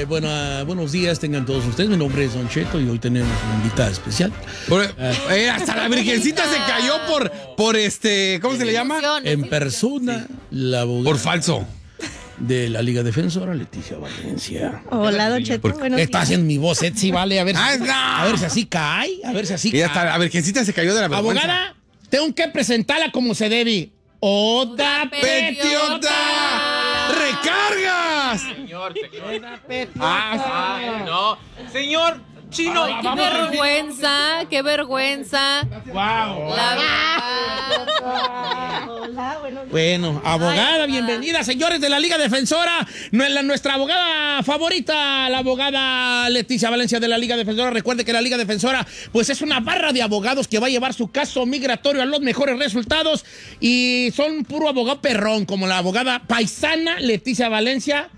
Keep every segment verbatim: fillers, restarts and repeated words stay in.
buena, buenos días tengan todos ustedes. Mi nombre es Don Cheto y hoy tenemos una invitada especial. Por, eh, hasta la virgencita se cayó por, por este, ¿cómo se le llama? En persona, la abogada. Por falso. De la Liga Defensora, Leticia Valencia. Hola, Don Cheto. Buenos Está días. haciendo mi voz, sí, vale. A ver, si, Ah, no. a ver si así cae. A ver si así Y cae. hasta la virgencita se cayó de la vergüenza. Abogada, tengo que presentarla como se debe. ¡Oda ¡Petiota! ¡Recargas! Señor, señor. Ah, Ay, no. Señor Chino. Ay, qué vergüenza, qué vergüenza. ¡Wow! Hola, buenos días. Bueno, abogada, Ay, bienvenida, señores de la Liga Defensora. Nue- Nuestra abogada favorita, la abogada Leticia Valencia de la Liga Defensora. Recuerde que la Liga Defensora, pues es una barra de abogados que va a llevar su caso migratorio a los mejores resultados. Y son puro abogado perrón, como la abogada paisana Leticia Valencia.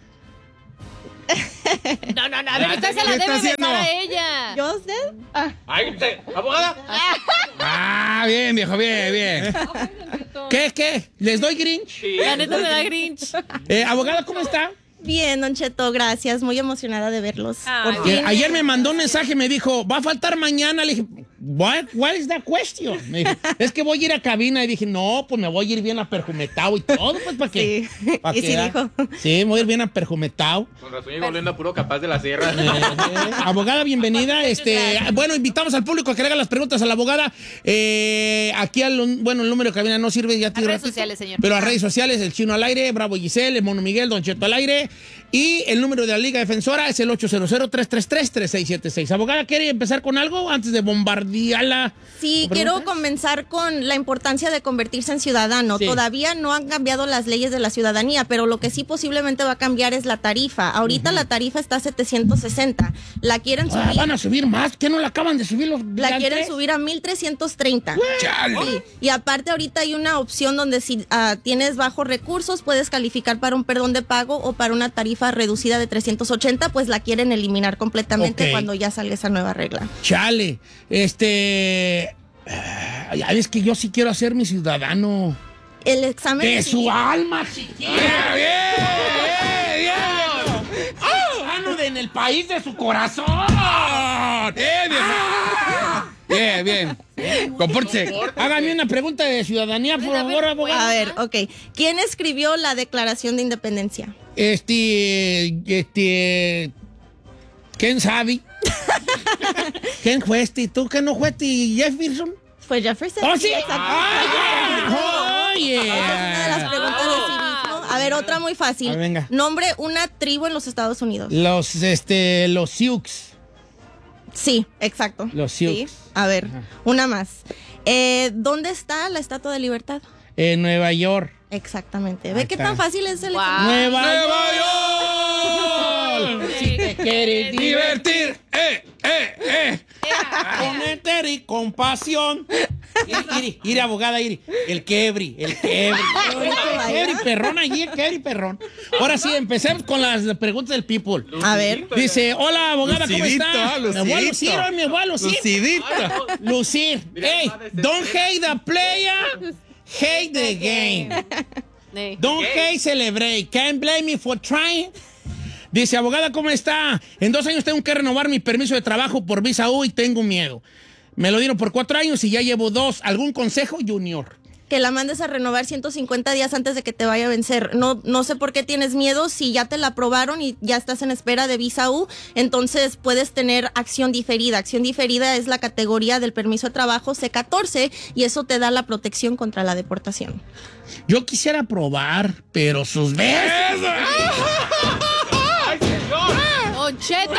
No, no, no, a ver, usted se la ¿Qué está debe haciendo? besar a ella. ¿Yo usted? Ah, Ay, usted, abogada. Ah, bien, viejo, bien, bien. ¿Qué, qué? ¿Les doy Grinch? La neta me da Grinch. Eh, abogada, ¿cómo está? bien, Don Cheto, gracias. Muy emocionada de verlos. Ay, Por Que fin. ayer me mandó un mensaje, me dijo, va a faltar mañana. Le dije, what, what is the question? Me dijo, es que voy a ir a cabina. Y dije, no, pues me voy a ir bien aperjumetado y todo, pues para qué. Sí. ¿Pa' Y qué, sí ah? dijo. Sí, me voy a ir bien aperjumetado. Con razón llegó volviendo a puro capaz de la sierra. Eh, eh, abogada, bienvenida. Este, bueno, invitamos al público a que le haga las preguntas a la abogada. Eh, aquí, al, bueno, el número de cabina no sirve, ya te A redes repito. sociales, señor. Pero a redes sociales, el Chino al aire, Bravo Giselle, el Mono Miguel, Don Cheto al aire. Y el número de la Liga Defensora es el ocho cero cero, tres tres tres, tres seis siete seis. Abogada, ¿quiere empezar con algo antes de bombardearla? Sí, ¿Con quiero preguntas? comenzar con la importancia de convertirse en ciudadano. Sí. Todavía no han cambiado las leyes de la ciudadanía, pero lo que sí posiblemente va a cambiar es la tarifa. Ahorita la tarifa está a setecientos sesenta. La quieren Ah, subir. van a subir más. ¿Qué no la acaban de subir los La quieren gigantes? subir a mil trescientos treinta. Chale. Sí. Y aparte ahorita hay una opción donde si ah, tienes bajos recursos puedes calificar para un perdón de pago o para una tarifa reducida de trescientos ochenta, pues la quieren eliminar completamente Ok. cuando ya salga esa nueva regla. Chale. Este... ah, ya ves que yo sí quiero hacer mi ciudadano. El examen De de su civil- alma, chiquita. ¡Bien, bien, bien! ¡Ciudadano de- en el país de su corazón! Bien, viejo. Bien, bien. Compórtese. Hágame una pregunta de ciudadanía, por favor, abogado. A ver, ok. ¿Quién escribió la Declaración de Independencia? Este, este, ¿quién sabe? ¿Quién fue este? ¿Tú que no fuiste Jefferson? Fue Jefferson. ¡Oh, sí! exacto. ¡Ah, yeah! ¡Oh, Esa es una de las yeah! preguntas de civismo. A ver, otra muy fácil. A ver, venga. Nombre una tribu en los Estados Unidos. Los, este, los Sioux. Sí, exacto. Los Sí. Sioux. A ver, una más. Eh, ¿Dónde está la Estatua de Libertad? En Nueva York. Exactamente. Ahí ¿Ve qué está. tan fácil es el Wow. ¡Nueva, ¡Nueva York! Si te quieres divertir, Divertir. ¡Eh, eh, eh! con enter y compasión. Iri, iri, iri, abogada, iri. El quebri, el quebri. El quebri perrón allí, el quebri perrón. Ahora sí, empecemos con las preguntas del people. A ver. Dice, hola, abogada, ¿cómo Lucidito, está? ah, Me voy a lucir, lucidito. hoy me voy a lucir. Lucidito. Lucir. Hey, don't hate the player, hate the game. Eh. Don't hate, celebrate. Can't blame me for trying. Dice, abogada, ¿cómo está? En dos años tengo que renovar mi permiso de trabajo por visa U y tengo miedo. Me lo dieron por cuatro años y ya llevo dos. ¿Algún consejo, Junior? Que la mandes a renovar ciento cincuenta días antes de que te vaya a vencer. No, no sé por qué tienes miedo. Si ya te la aprobaron y ya estás en espera de visa U, entonces puedes tener acción diferida. Acción diferida es la categoría del permiso de trabajo C catorce y eso te da la protección contra la deportación. Yo quisiera probar, pero sus veces. ¡Ay, señor! Don Cheto.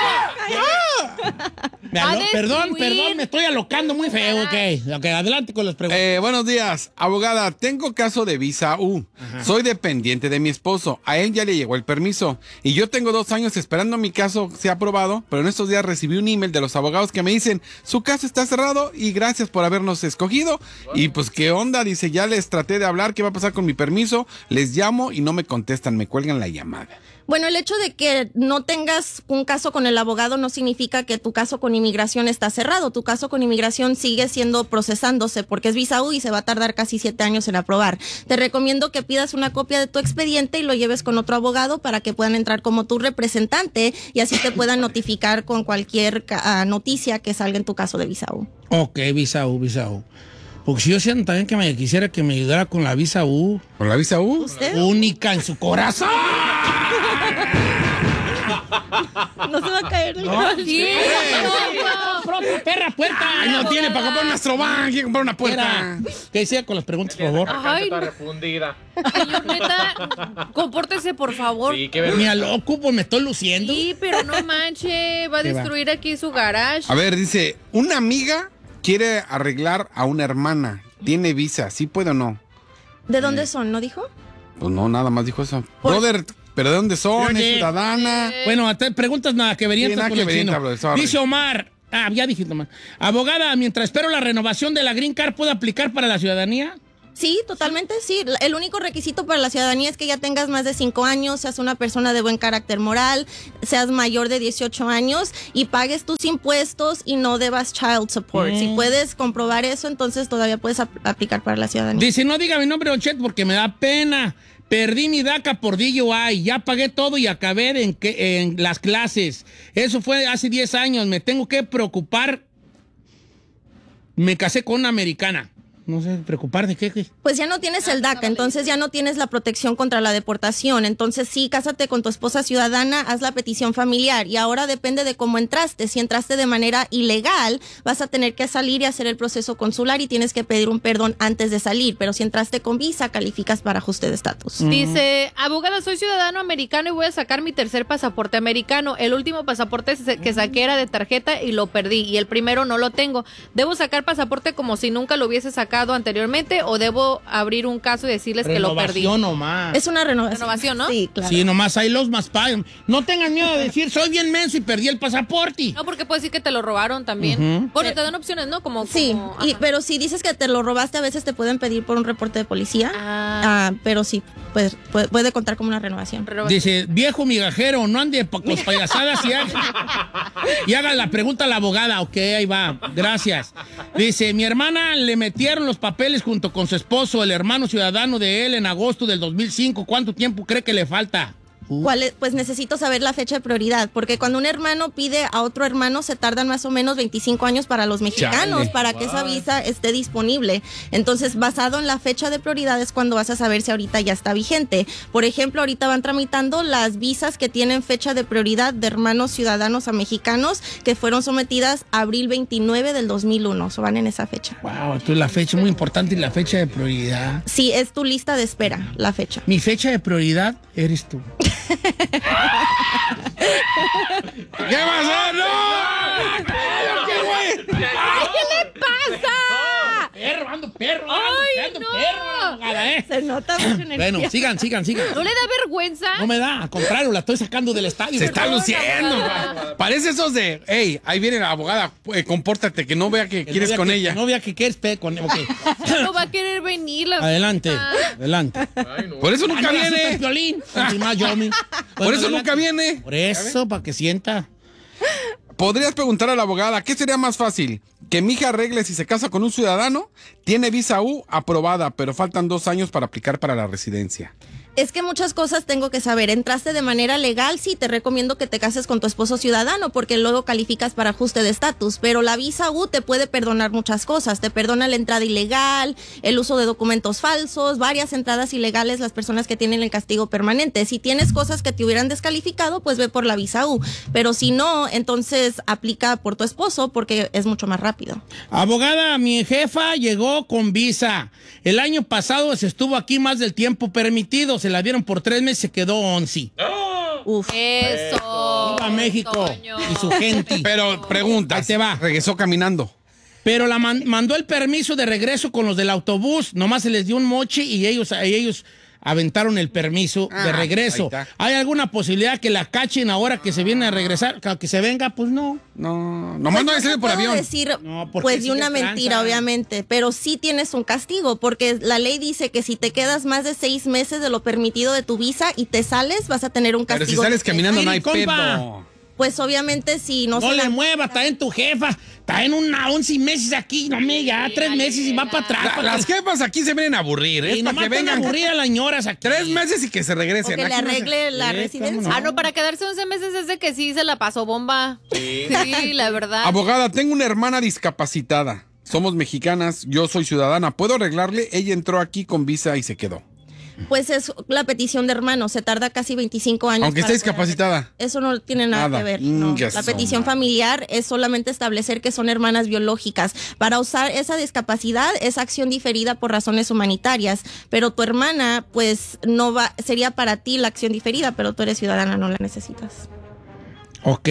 Me Va a aló- perdón, destruir. perdón, me estoy alocando muy feo. Ok, ok, adelante con las preguntas. Eh, buenos días, abogada. Tengo caso de visa U. Soy dependiente de mi esposo. A él ya le llegó el permiso. Y yo tengo dos años esperando mi caso sea aprobado, pero en estos días recibí un email de los abogados que me dicen, su caso está cerrado y gracias por habernos escogido. Y pues, ¿qué onda? Dice, ya les traté de hablar, ¿qué va a pasar con mi permiso? Les llamo y no me contestan, me cuelgan la llamada. Bueno, el hecho de que no tengas un caso con el abogado no significa que tu caso con inmigración está cerrado. Tu caso con inmigración sigue siendo procesándose porque es visa U y se va a tardar casi siete años en aprobar. Te recomiendo que pidas una copia de tu expediente y lo lleves con otro abogado para que puedan entrar como tu representante y así te puedan notificar con cualquier uh, noticia que salga en tu caso de visa U. Ok, visa U, visa U. Porque si yo siento también que me quisiera que me ayudara con la visa U. ¿Con la visa U? ¿Usted? Única en su corazón. No se va a caer el No, Sí. Propia perra puerta. Ay, no tiene para comprar un Astroban, quiere comprar una puerta. ¿Qué decía con las preguntas, por favor? Ay, Está no. refundida. Señor, neta, compórtese, por favor. Sí, qué ver. Ni a loco, pues me estoy luciendo. Sí, pero no manche, va a ¿Qué va? destruir aquí su garage. A ver, dice, una amiga quiere arreglar a una hermana. Tiene visa, ¿sí puede o no? ¿De dónde son? ¿No dijo? Pues no, nada más dijo eso. Por- Brother, ¿pero de dónde son? Oye. ¿Es ciudadana? Bueno, hasta preguntas nada que verían Sí, nada con que el verienta, chino. brother, sorry. Dice Omar. Ah, ya dijiste, Omar. Abogada, mientras espero la renovación de la Green Card, ¿puedo aplicar para la ciudadanía? Sí, totalmente, sí. El único requisito para la ciudadanía es que ya tengas más de cinco años, seas una persona de buen carácter moral, seas mayor de dieciocho años y pagues tus impuestos y no debas child support. Mm. Si puedes comprobar eso, entonces todavía puedes ap- aplicar para la ciudadanía. Dice, no diga mi nombre, Don Chet, porque me da pena. Perdí mi DACA por D U I, ya pagué todo y acabé de en, que- en las clases. Eso fue hace diez años, me tengo que preocupar. Me casé con una americana. No sé, ¿preocupar de qué? qué? Pues ya no tienes el DACA, entonces ya no tienes la protección contra la deportación. Entonces sí, cásate con tu esposa ciudadana, haz la petición familiar y ahora depende de cómo entraste. Si entraste de manera ilegal, vas a tener que salir y hacer el proceso consular y tienes que pedir un perdón antes de salir. Pero si entraste con visa, calificas para ajuste de estatus. Dice, abogada, soy ciudadano americano y voy a sacar mi tercer pasaporte americano. El último pasaporte se- que saqué era de tarjeta y lo perdí. Y el primero no lo tengo. ¿Debo sacar pasaporte como si nunca lo hubiese sacado anteriormente o debo abrir un caso y decirles que lo perdí? Renovación nomás. Es una renovación. Renovación, ¿no? Sí, claro. Sí, nomás hay los más pagan. No tengan miedo de decir, soy bien menso y perdí el pasaporte. No, porque puede decir que te lo robaron también. Ujú. Bueno, te dan opciones, ¿no? Como, Sí, como- y, ajá. pero si dices que te lo robaste, a veces te pueden pedir por un reporte de policía. Ah. Ah, pero sí, pues, puede, puede contar como una renovación. Dice, viejo migajero, no ande pa- con payasadas y haga, y haga la pregunta a la abogada. Ok, ahí va, gracias. Dice, mi hermana le metieron los papeles junto con su esposo, el hermano ciudadano de él, en agosto del dos mil cinco. ¿Cuánto tiempo cree que le falta? ¿Cuál es? Pues necesito saber la fecha de prioridad, porque cuando un hermano pide a otro hermano se tardan más o menos veinticinco años para los mexicanos, Chale. para que esa visa esté disponible. Entonces, basado en la fecha de prioridad es cuando vas a saber si ahorita ya está vigente. Por ejemplo, ahorita van tramitando las visas que tienen fecha de prioridad de hermanos ciudadanos a mexicanos que fueron sometidas abril veintinueve del dos mil uno, o sea, van en esa fecha. Wow, esto es la fecha muy importante y la fecha de prioridad. Sí, es tu lista de espera, la fecha. Mi fecha de prioridad eres tú. ¿Qué pasa? ¡No! ¡Qué güey! ¿Qué pasa? Perro, ando perro, ando, Ay, ando no. perro, abogada, ¿eh? Se nota mucho energía. Bueno, sigan, sigan, sigan. ¿No le da vergüenza? No me da, al contrario, la estoy sacando del estadio. Se está Perdón, luciendo. abogada. Parece esos de, hey, ahí viene la abogada, eh, compórtate, que no vea que Que quieres no vea con que- ella. que No vea que quieres pe con ok. No va a querer venir la Adelante, puta. adelante. Ay, no. Por eso Ah, nunca no, la super viene. Piolín. Continúa, Yomi. Por Bueno, eso adelante. nunca viene. Por eso, para que sienta. Podrías preguntar a la abogada, ¿qué sería más fácil? ¿Que mi hija arregle si se casa con un ciudadano? Tiene visa U aprobada, pero faltan dos años para aplicar para la residencia. Es que muchas cosas tengo que saber. Entraste de manera legal, sí, te recomiendo que te cases con tu esposo ciudadano porque luego calificas para ajuste de estatus, pero la visa U te puede perdonar muchas cosas. Te perdona la entrada ilegal, el uso de documentos falsos, varias entradas ilegales, las personas que tienen el castigo permanente. Si tienes cosas que te hubieran descalificado, pues ve por la visa U, pero si no, entonces aplica por tu esposo porque es mucho más rápido. Abogada, mi jefa llegó con visa. El año pasado se estuvo aquí más del tiempo permitido. Se la dieron por tres meses, se quedó once. Uf. Eso. Viva México Toño. y su gente. Pero pregunta, Ahí te va. regresó caminando. Pero la man- mandó el permiso de regreso con los del autobús. Nomás se les dio un moche y ellos, y ellos aventaron el permiso Ah, de regreso. ahí está. ¿Hay alguna posibilidad que la cachen ahora que se viene a regresar? Que, que se venga, pues no. No, nomás no Pues se te por puedo avión. decir, No, porque pues sí de una te mentira, tranza. obviamente, pero sí tienes un castigo, porque la ley dice que si te quedas más de seis meses de lo permitido de tu visa y te sales, vas a tener un Pero castigo. si sales de- caminando no hay Ay, compa. pedo. Pues obviamente si no, No, se le la- mueva, está en tu jefa. Está en una once meses aquí. No me ya tres meses y va para atrás. La- las jefas aquí se vienen a aburrir, ¿eh? Y Para nomás que vengan aburridas las señoras aquí. tres meses y que se o regresen. que le Aquí no se- arregle la Sí, residencia. cómo no. Ah, no, para quedarse once meses es de que sí se la pasó bomba. Sí, la verdad. Abogada, tengo una hermana discapacitada. Somos mexicanas, yo soy ciudadana. ¿Puedo arreglarle? Ella entró aquí con visa y se quedó. Pues es la petición de hermano, se tarda casi veinticinco años. Aunque para esté poder discapacitada. arreglar. Eso no tiene nada, Nada. que ver. No. Inga La su petición madre. familiar es solamente establecer que son hermanas biológicas. Para usar esa discapacidad es acción diferida por razones humanitarias, pero tu hermana, pues no va, sería para ti la acción diferida, pero tú eres ciudadana, no la necesitas. Ok.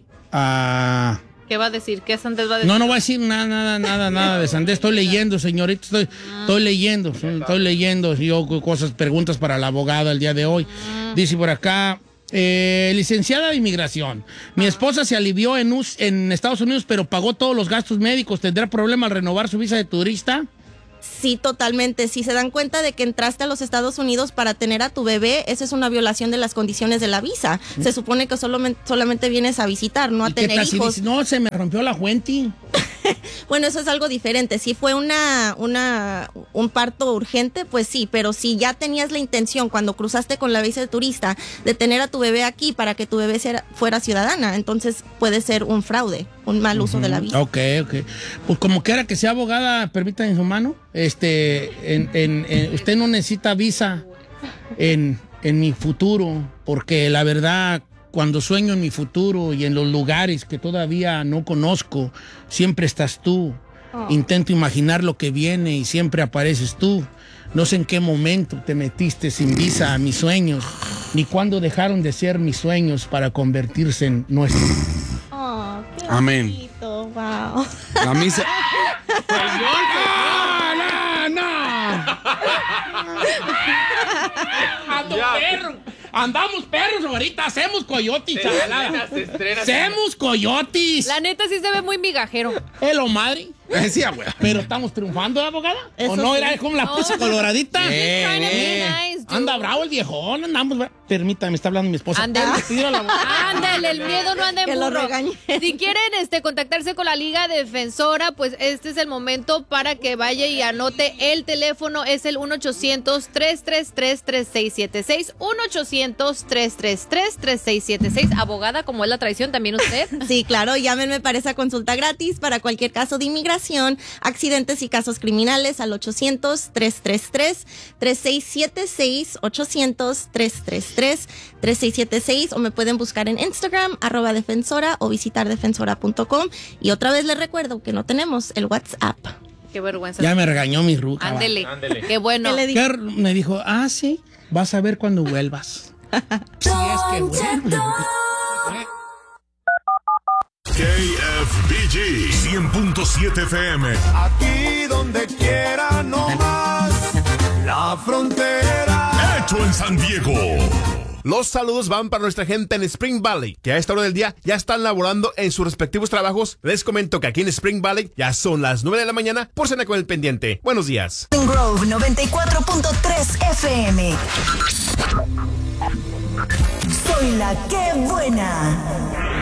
Ah. ¿Qué va a decir? ¿Qué Sandés va a decir? No, no voy a decir nada, nada, nada, nada de Sandés. Estoy leyendo, señorita. Estoy, estoy leyendo. Estoy leyendo. Yo cosas, preguntas para la abogada el día de hoy. Dice por acá. Eh, licenciada de inmigración. Mi esposa se alivió en, US en Estados Unidos, pero pagó todos los gastos médicos. ¿Tendrá problema al renovar su visa de turista? Sí, totalmente. Si se dan cuenta de que entraste a los Estados Unidos para tener a tu bebé, eso es una violación de las condiciones de la visa. Se supone que solamente, solamente vienes a visitar, no a ¿Y qué tener tal si hijos. dice, no, se me rompió la fuente? Bueno, eso es algo diferente. Si fue una, una, un parto urgente, pues sí, pero si ya tenías la intención cuando cruzaste con la visa de turista de tener a tu bebé aquí para que tu bebé sea- fuera ciudadana, entonces puede ser un fraude, un mal uso de la visa. Ok, ok. Pues como quiera que sea abogada, permítanme su mano. Este, en, en- en- usted no necesita visa en, en mi futuro, porque la verdad, cuando sueño en mi futuro y en los lugares que todavía no conozco, siempre estás tú. Intento imaginar lo que viene y siempre apareces tú. No sé en qué momento te metiste sin visa a mis sueños, ni cuándo dejaron de ser mis sueños para convertirse en nuestros. Oh, qué Amén. bonito, wow. La misa. ¡No, no, no! ¡Ando perro! ¡Andamos perros ahorita! ¡Hacemos coyotes, Te chavalada! estrenas, te estrenas. ¡Hacemos coyotes! La neta sí se ve muy migajero. Hello, madre. Decía, güey. Pero estamos triunfando, ¿eh, abogada? ¿O Eso no? sí. Era como la No. pizza coloradita. Eh, Trying to be eh. nice, dude. Anda bravo el viejón, andamos bra- Permítame, está hablando mi esposa. Ándale. Ah, tira la boca. Ándale, el miedo no anda en Que lo burro. regañen. Si quieren este, contactarse con la Liga Defensora, pues este es el momento para que vaya y anote el teléfono. Es el uno ochocientos, tres tres tres, tres seis siete seis. uno ochocientos, tres tres tres, tres seis siete seis. Abogada, como es la tradición, también usted. Sí, claro, llámenme para esa consulta gratis para cualquier caso de inmigración, accidentes y casos criminales al ochocientos, tres tres tres, tres seis siete seis, ochocientos, tres tres tres, tres seis siete seis, o me pueden buscar en Instagram, arroba defensora, o visitar defensora punto com. Y otra vez les recuerdo que no tenemos el WhatsApp. Qué vergüenza. Ya me regañó mi ruca. va. Ándele. Ándele. Qué bueno. ¿Qué le digo? ¿Qué? Me dijo, ah, sí, vas a ver cuando vuelvas. Sí, es que bueno. K F B G cien punto siete F M. Aquí donde quiera, no más. La frontera. Hecho en San Diego. Los saludos van para nuestra gente en Spring Valley, que a esta hora del día ya están laborando en sus respectivos trabajos. Les comento que aquí en Spring Valley ya son las nueve de la mañana por cena con el pendiente. Buenos días. Grove noventa y cuatro punto tres F M. Soy la que buena.